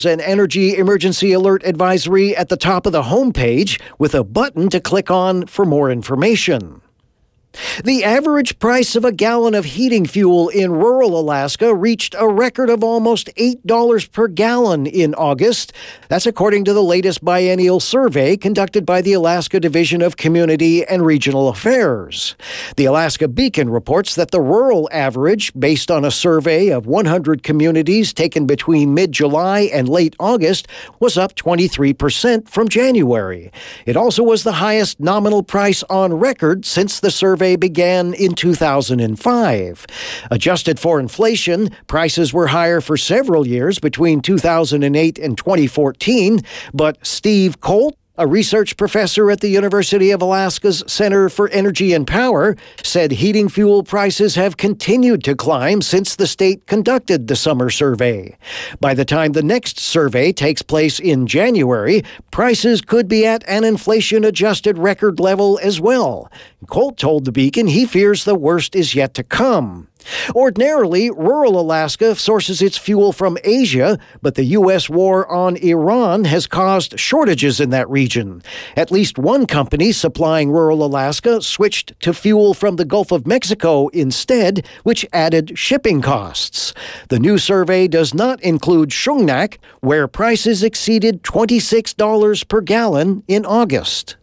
An energy emergency alert advisory at the top of the homepage with a button to click on for more information. The average price of a gallon of heating fuel in rural Alaska reached a record of almost $8 per gallon in August. That's according to the latest biennial survey conducted by the Alaska Division of Community and Regional Affairs. The Alaska Beacon reports that the rural average, based on a survey of 100 communities taken between mid-July and late August, was up 23% from January. It also was the highest nominal price on record since the survey began in 2005. Adjusted for inflation, prices were higher for several years between 2008 and 2014, but Steve Colt, a research professor at the University of Alaska's Center for Energy and Power, said heating fuel prices have continued to climb since the state conducted the summer survey. By the time the next survey takes place in January, prices could be at an inflation-adjusted record level as well. Colt told the Beacon he fears the worst is yet to come. Ordinarily, rural Alaska sources its fuel from Asia, but the U.S. war on Iran has caused shortages in that region. At least one company supplying rural Alaska switched to fuel from the Gulf of Mexico instead, which added shipping costs. The new survey does not include Shungnak, where prices exceeded $26 per gallon in August.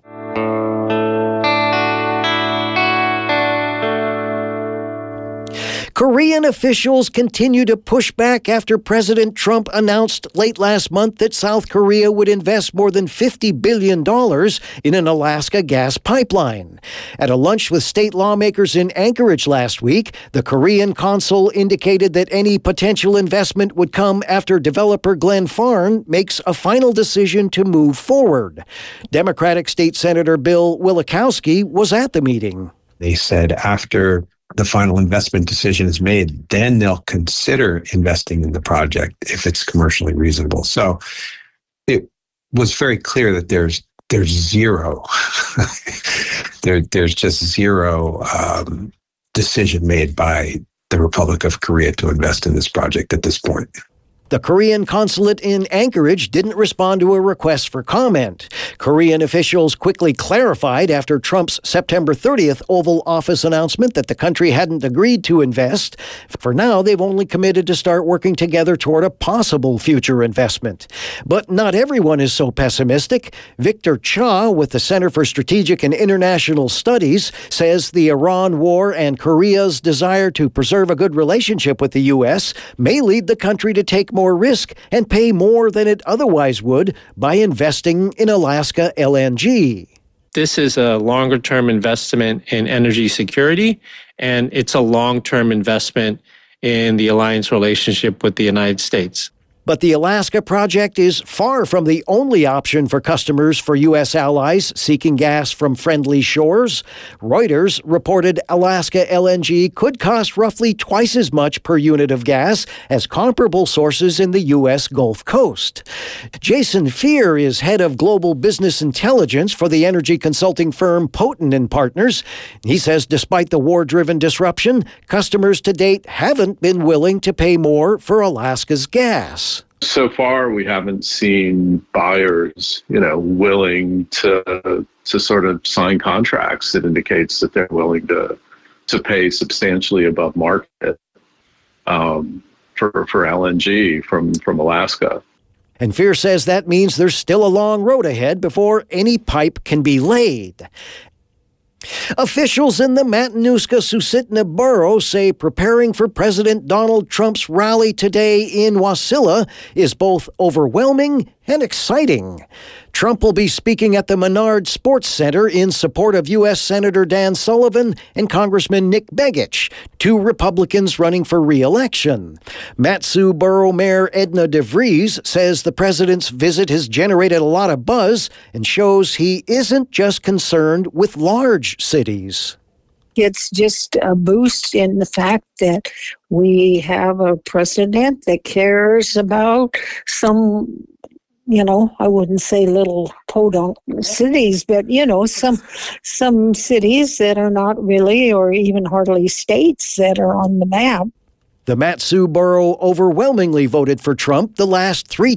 Korean officials continue to push back after President Trump announced late last month that South Korea would invest more than $50 billion in an Alaska gas pipeline. At a lunch with state lawmakers in Anchorage last week, the Korean consul indicated that any potential investment would come after developer Glenn Farn makes a final decision to move forward. Democratic State Senator Bill Wielechowski was at the meeting. They said after the final investment decision is made, then they'll consider investing in the project if it's commercially reasonable. So it was very clear that there's zero, there's just zero decision made by the Republic of Korea to invest in this project at this point. The Korean consulate in Anchorage didn't respond to a request for comment. Korean officials quickly clarified after Trump's September 30th Oval Office announcement that the country hadn't agreed to invest. For now, they've only committed to start working together toward a possible future investment. But not everyone is so pessimistic. Victor Cha with the Center for Strategic and International Studies says the Iran war and Korea's desire to preserve a good relationship with the U.S. may lead the country to take more risk and pay more than it otherwise would by investing in Alaska LNG. This is a longer-term investment in energy security, and it's a long-term investment in the alliance relationship with the United States. But the Alaska project is far from the only option for customers for U.S. allies seeking gas from friendly shores. Reuters reported Alaska LNG could cost roughly twice as much per unit of gas as comparable sources in the U.S. Gulf Coast. Jason Fear is head of global business intelligence for the energy consulting firm Poten & Partners. He says despite the war-driven disruption, customers to date haven't been willing to pay more for Alaska's gas. So far, we haven't seen buyers, willing to sort of sign contracts that indicates that they're willing to pay substantially above market for LNG from Alaska. And Fear says that means there's still a long road ahead before any pipe can be laid. Officials in the Matanuska-Susitna borough say preparing for President Donald Trump's rally today in Wasilla is both overwhelming and exciting. Trump will be speaking at the Menard Sports Center in support of U.S. Senator Dan Sullivan and Congressman Nick Begich, two Republicans running for re-election. Mat-Su Borough Mayor Edna DeVries says the president's visit has generated a lot of buzz and shows he isn't just concerned with large cities. It's just a boost in the fact that we have a president that cares about some, I wouldn't say little podunk cities, but, some cities that are not really or even hardly states that are on the map. The Mat-Su borough overwhelmingly voted for Trump the last 3